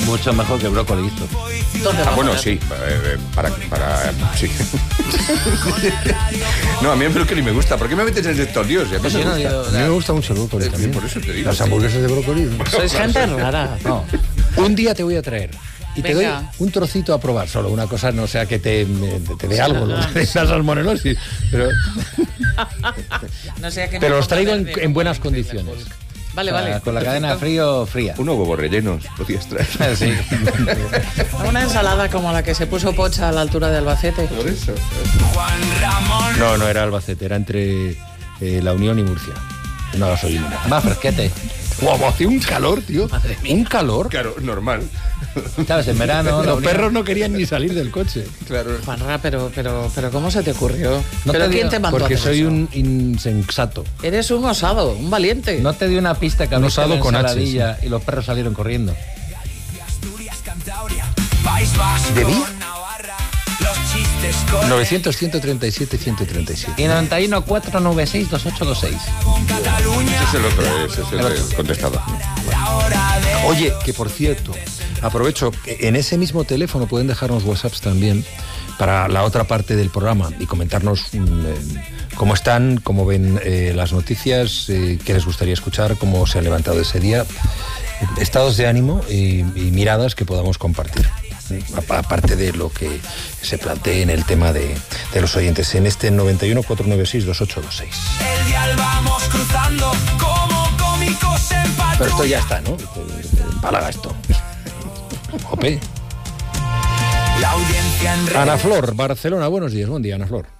Mucho mejor que brócoli esto. Bueno, sí, sí. No, a mí el brócoli me gusta. ¿Por qué me metes en estos líos? A mí me gusta mucho el brócoli también. Por eso te digo. Las hamburguesas de brócoli. Sois gente rara. No. Un día te voy a traer y te doy un trocito a probar, solo una cosa, no sea que te dé algo, ¿no? Esa salmonelosis, pero no sea que pero los traigo en buenas condiciones. Vale, vale. Con la cadena fría. Unos huevos rellenos podías traer. Sí. Una ensalada como la que se puso Pocha a la altura de Albacete. Por eso. No era Albacete, era entre La Unión y Murcia. Una gasolina. Más fresquete. Guau, hace un calor, tío. Un calor. Claro, normal. ¿Sabes? En verano... Los perros no querían ni salir del coche. Claro. Juanra, pero ¿cómo se te ocurrió? No ¿Pero te quién digo, te mandó a Porque hacer soy eso? un insensato. Eres un osado, un valiente. No te di una pista que abriste osado la con H, ensaladilla y los perros salieron corriendo. ¿De mí? 900, 137, 137. Y 91 496 2826. Ese es el otro, ese es el contestador. Oye, que por cierto, aprovecho, en ese mismo teléfono pueden dejarnos WhatsApps también para la otra parte del programa y comentarnos cómo están, cómo ven las noticias, qué les gustaría escuchar, cómo se han levantado ese día, estados de ánimo y miradas que podamos compartir. Aparte de lo que se plantee en el tema de los oyentes en este 91 496 2826. Pero esto ya está, ¿no? Empalaga esto. Jope. Ana Flor, Barcelona, buenos días. Buen día, Ana Flor.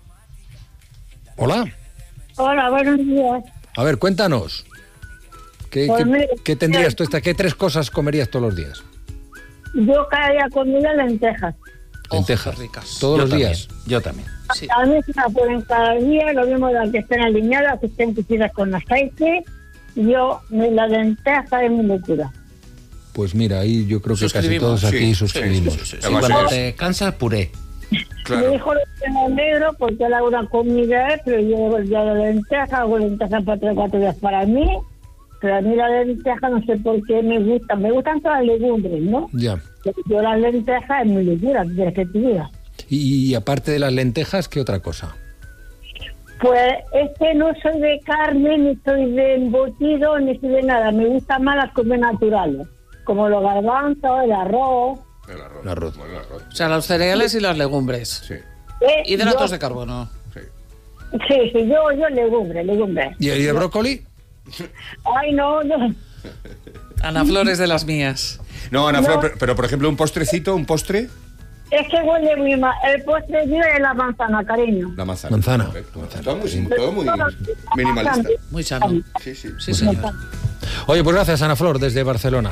Hola. Hola, buenos días. A ver, cuéntanos. ¿Qué tendrías tú? ¿Qué 3 cosas comerías todos los días? Yo cada día comida lentejas. Lentejas. Ricas. Todos los días. Yo también. Sí. A mí se me ponen cada día, lo mismo de que estén alineadas, que estén cocidas con aceite. La lenteja es mi locura. Pues mira, ahí yo creo que casi Suscribimos. todos aquí Sí, suscribimos. sí. Y Además, cuando es- te cansas, puré. Mi Claro. hijo lo tengo negro porque él hago una comida, pero yo ya la lenteja, hago lentejas para 3 o 4 días para mí. Pero a mí la lenteja no sé por qué me gustan. Me gustan todas las legumbres, ¿no? Ya. Pero yo las lentejas es mi locura, ¿qué quieres que te diga? Y aparte de las lentejas, ¿qué otra cosa? Pues es que no soy de carne, ni soy de embutido, ni soy de nada. Me gustan más las comidas naturales, como los garbanzos, el arroz. El arroz. Bueno, el arroz. O sea, los cereales y las legumbres. Sí. Hidratos Yo- de carbono. Sí. Sí, yo legumbre. ¿Y el brócoli? Ay, no. Ana Flores de las mías. No, Ana Flor, No. pero por ejemplo, un postrecito, un postre. Es que huele muy mal. El postre mío es la manzana, cariño. La manzana. Manzana. Perfecto. Todo muy minimalista. Muy sano. Sí, sí. Sí, señor. Oye, pues gracias, Ana Flor, desde Barcelona.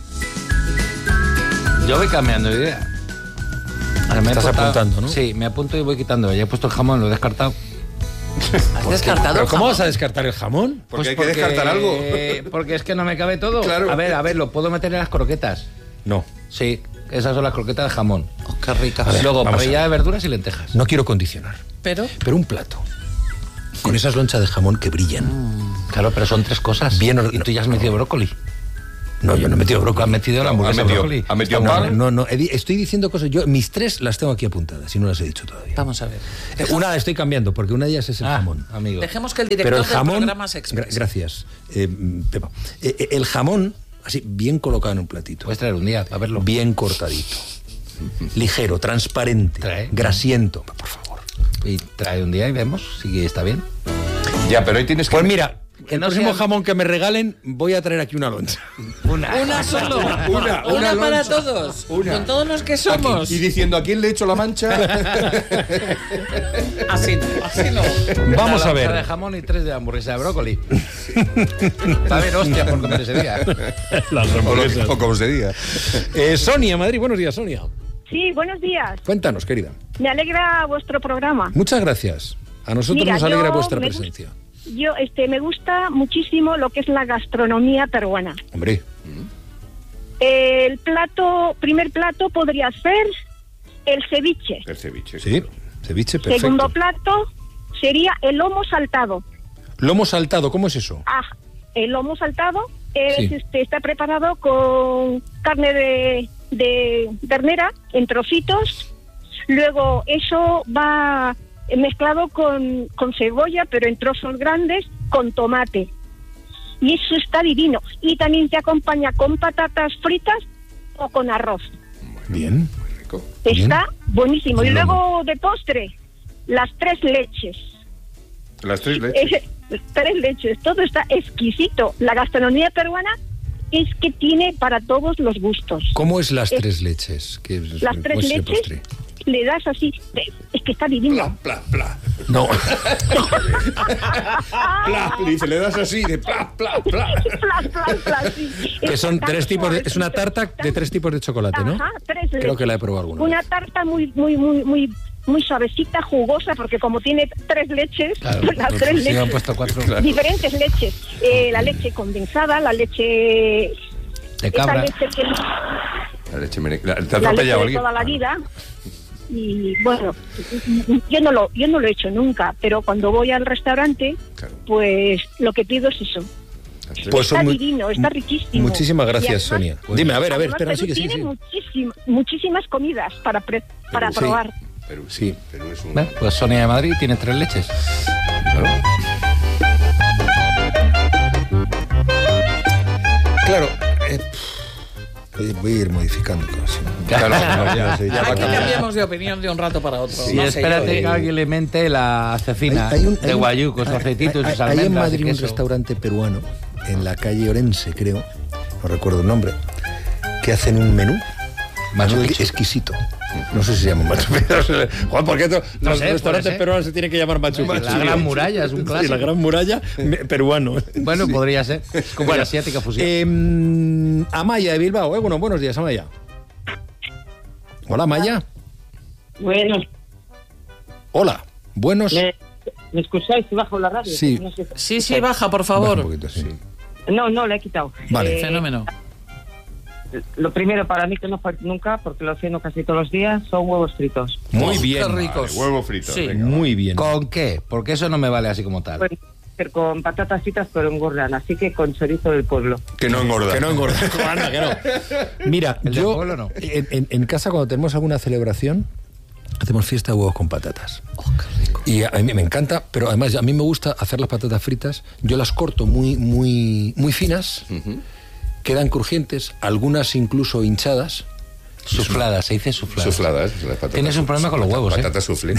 Yo voy cambiando de idea. Ahora Estás apuntando, ¿no? Sí, me apunto y voy quitando. Ya he puesto el jamón, lo he descartado. ¿Has descartado ¿Pero cómo jamón? vas a descartar el jamón? Porque hay que descartar algo. Porque es que no me cabe todo. Claro. A ver, lo puedo meter en las croquetas. No. Sí, esas son las croquetas de jamón. Oh, qué rica. A ver, Luego, vamos a parrilla ver. de verduras y lentejas. No quiero condicionar, Pero pero un plato con esas lonchas de jamón que brillan. Claro, pero son 3 cosas. Bien Y tú ya has metido brócoli. No, yo no he metido brócoli. Has metido la hamburguesa de brócoli. ¿Ha metido No, pan? no, estoy diciendo cosas. Yo mis 3 las tengo aquí apuntadas y no las he dicho todavía. vamos a ver. Una la estoy cambiando porque una de ellas es el jamón. amigo. Dejemos que el director Pero el del jamón, programa se exprese. gracias, Pepa. El jamón, así, bien colocado en un platito. Puedes traer un día a verlo. Bien cortadito. Ligero, transparente, Trae. grasiento. Por favor. Y trae un día y vemos si está bien. Ya, pero hoy tienes que... Pues mira, Que el no próximo sea- jamón que me regalen, voy a traer aquí una loncha. Una solo. Una para loncha. todos. Una. Con todos los que somos. Aquí. Y diciendo, ¿a quién le he hecho la mancha? Así no. Vamos a Una loncha de ver. jamón y 3 de hamburguesa de brócoli. Va a haber hostia por comer ese día. Las o como se diga. Sonia, Madrid, buenos días, Sonia. Sí, buenos días. Cuéntanos, querida. Me alegra vuestro programa. Muchas gracias. A nosotros Mira, nos alegra yo vuestra me presencia. Yo me gusta muchísimo lo que es la gastronomía peruana. Hombre, El primer plato podría ser el ceviche. El ceviche. sí, ceviche, perfecto. Segundo plato sería el lomo saltado. Lomo saltado, ¿cómo es eso? El lomo saltado es, Sí. está preparado con carne de ternera en trocitos, luego eso va mezclado con cebolla, pero en trozos grandes, con tomate. Y eso está divino. Y también se acompaña con patatas fritas o con arroz. Bien. Muy rico. Está buenísimo. Y Bien. luego de postre, las 3 leches. Las 3 leches. 3 leches. Todo está exquisito. La gastronomía peruana es que tiene para todos los gustos. ¿Cómo es las 3 leches? Las 3 leches le das así. Es que está divino. Pla, pla. No. Pla, le dice, le das así, de pla, pla, pla. Sí. Que son Está 3 tipos de... suave, Es una tarta de 3 tipos de chocolate, ¿no? Ajá, 3 Creo leches. que la he probado alguna Una vez. tarta muy suavecita, jugosa, porque como tiene 3 leches, Claro, las pues 3 si me han leches, puesto 4. Claro. diferentes leches. La leche condensada, la leche... De esa cabra. leche que... La leche merengue. ¿Te ha La leche atropellado de alguien? toda la vida. Y bueno, yo no lo he hecho nunca, pero cuando voy al restaurante, Claro. pues lo que pido es eso. Las 3. Pues Está son muy- divino, está riquísimo. Muchísimas Y gracias, además- Sonia. Dime, a ver, además, espera, Perú sigue, tiene sigue. muchísimas comidas para Perú, sí. probar. Perú, Sí. Perú es un... Pues Sonia de Madrid tiene 3 leches. Claro, voy a ir modificando cosas. Claro, no, ya va Aquí cambiando. cambiamos de opinión de un rato para otro. Y No sé espérate yo. que alguien le mente la cecina de guayú con sus aceititos y sus Hay en almendras y Madrid un queso. restaurante peruano, en la calle Orense, creo, no recuerdo el nombre, que hacen un menú Machu Picchu. exquisito. No sé si se llama Machu Picchu. Juan, ¿por qué No los sé, restaurantes puede ser. peruanos se tienen que llamar Machu Picchu? La Gran Muralla es un Sí, clásico. la Gran Muralla peruano. Bueno, Sí. podría ser. Como Bueno, la asiática fusión. Amaya de Bilbao. Bueno, buenos días, Amaya. Hola, Amaya. Bueno, Hola. Buenos. ¿me escucháis si bajo la radio? Sí. No sé. Sí, baja, por Baja favor. un poquito, sí. No, la he quitado. Vale. Fenómeno. Lo primero para mí que no falta nunca, porque lo ceno casi todos los días, son huevos fritos. Muy Oh, bien. qué ricos. Vale, huevo frito. Sí. venga, Muy bien. ¿Con qué? Porque eso no me vale así como tal. Pueden ser con patatas fritas, pero engordan, así que con chorizo del pueblo. Que no engorda. Que no engorda. Anda, que no. Mira, El del yo pueblo no. en casa cuando tenemos alguna celebración hacemos fiesta de huevos con patatas. Y a mí me encanta, pero además a mí me gusta hacer las patatas fritas. Yo las corto muy finas, quedan crujientes, algunas incluso hinchadas. Sufladas, se dice sufladas. Sufladas. las patatas. Tienes un problema con los huevos, ¿eh? Patatas suflé.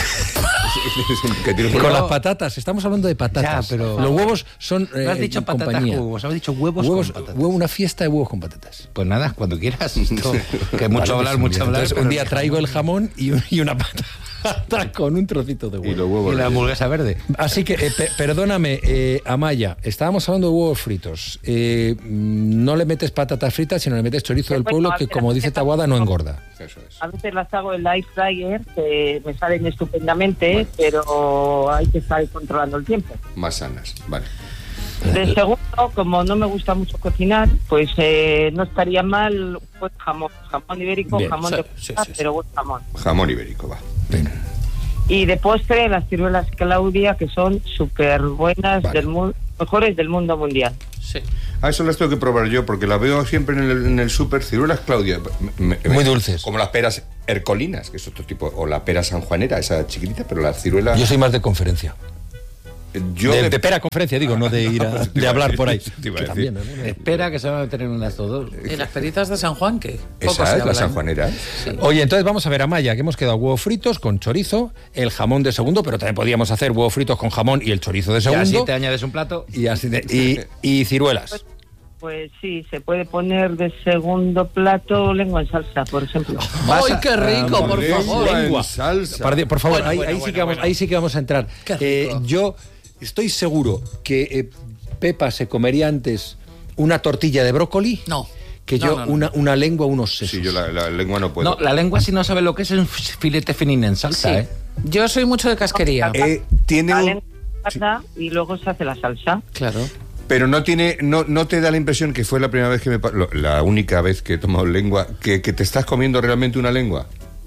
Que tiene un Con problema. las patatas, estamos hablando de patatas. Ya, pero- los huevos son No has dicho patatas compañía. con huevos, has dicho huevos con patatas. Una fiesta de huevos con patatas. Pues nada, cuando quieras. Esto, que mucho Vale, hablar, pues mucho hablar. Entonces, pero- un día traigo el jamón y una patata con un trocito de huevo. Y los huevos. Y la rellenos. hamburguesa verde. Así que, perdóname, Amaya, estábamos hablando de huevos fritos. No le metes patatas fritas, sino le metes chorizo del pueblo, que como dice Taboada, no engorda. Eso es. A veces las hago en la air fryer, que me salen estupendamente, pero hay que estar controlando el tiempo. Más sanas. Vale. De segundo, como no me gusta mucho cocinar, pues no estaría mal pues jamón ibérico, Bien, jamón sí, de sí, puta, sí, sí. pero buen jamón. Jamón ibérico, va. Ven. Y de postre, las ciruelas Claudia, que son súper buenas, Vale. mejores del mundo mundial. Sí. Ah, eso las tengo que probar yo, porque las veo siempre en el súper. Ciruelas Claudia. Muy dulces. Como las peras hercolinas, que es otro tipo. O la pera sanjuanera, esa chiquitita, pero las ciruelas. Yo soy más de conferencia. Yo de pera conferencia, digo, no de ir a, Te de iba a hablar decir, por ahí. te iba a Que decir. también, ¿no? Espera que se van a meter en un estos dos. ¿Y las peritas de San Juan qué? Poco se Esa es la habla, ¿eh? sanjuanera. Oye, entonces vamos a ver, Amaya, que hemos quedado huevos fritos con chorizo, el jamón de segundo, pero también podíamos hacer huevos fritos con jamón y el chorizo de Y segundo. así te añades un plato. Y así y ciruelas. Pues sí, se puede poner de segundo plato lengua en salsa, por ejemplo. ¡Ay, qué rico, por favor! Lengua. en salsa. Por favor, Bueno, ahí sí que vamos a entrar. Qué rico. Yo estoy seguro que Pepa se comería antes una tortilla de brócoli No. que No, yo no, no. Una lengua, unos sesos. Sí, yo la lengua no puedo. No, la lengua si no sabe lo que es un filete finín en salsa, Sí. ¿eh? Yo soy mucho de casquería. Tiene La un... lengua en salsa y luego se hace la salsa. Claro. Pero no te da la impresión que fue la primera vez que la única vez que he tomado lengua, que te estás comiendo realmente una lengua.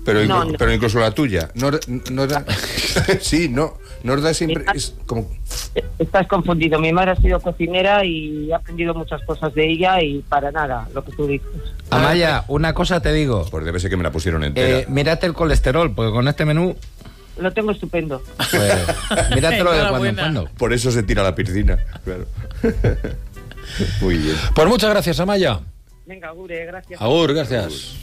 Pero, No, no. pero incluso la tuya. No da... Sí, no. Nos da siempre... Es como... Estás confundido. Mi madre ha sido cocinera y he aprendido muchas cosas de ella y para nada, lo que tú dices. Amaya, una cosa te digo. Pues debe ser que me la pusieron entera. Mírate el colesterol, porque con este menú, Lo tengo estupendo. pues, míratelo de cuando en Enhorabuena. cuando. Por eso se tira a la piscina, claro. Muy bien. Pues muchas gracias, Amaya. Venga, Gure, gracias. Agur, gracias.